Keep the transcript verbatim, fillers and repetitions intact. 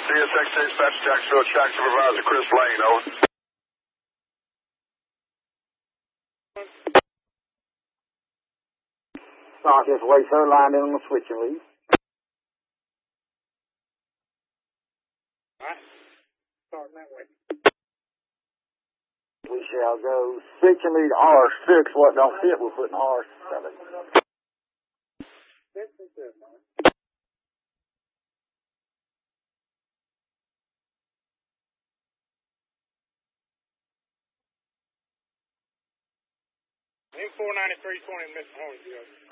C S X Dispatch, Jacksonville, Track Supervisor Chris Lane, over. Start this way, sir. Line in on the switch and lead. Alright. Starting that way. We shall go switch and lead R six. What don't fit, we're putting R seven. This is it, man. M four ninety-three twenty, Mister Hornsville.